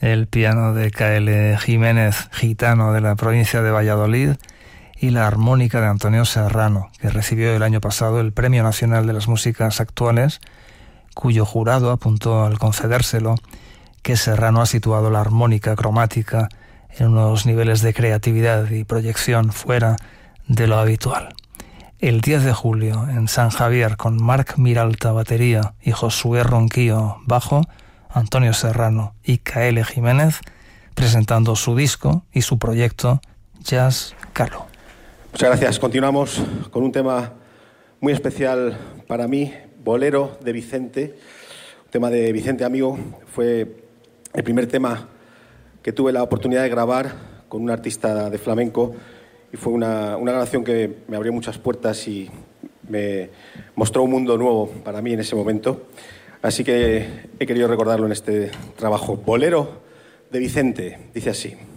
el piano de K.L. Jiménez, gitano de la provincia de Valladolid, y la armónica de Antonio Serrano, que recibió el año pasado el Premio Nacional de las Músicas Actuales, cuyo jurado apuntó al concedérselo que Serrano ha situado la armónica cromática en unos niveles de creatividad y proyección fuera de lo habitual. El 10 de julio, en San Javier, con Marc Miralta batería y Josué Ronquillo bajo, Antonio Serrano y K.L. Jiménez presentando su disco y su proyecto Jazz Calo. Muchas gracias. Continuamos con un tema muy especial para mí, Bolero de Vicente. Un tema de Vicente Amigo. Fue el primer tema que tuve la oportunidad de grabar con un artista de flamenco y fue una grabación que me abrió muchas puertas y me mostró un mundo nuevo para mí en ese momento. Así que he querido recordarlo en este trabajo. Bolero de Vicente, dice así.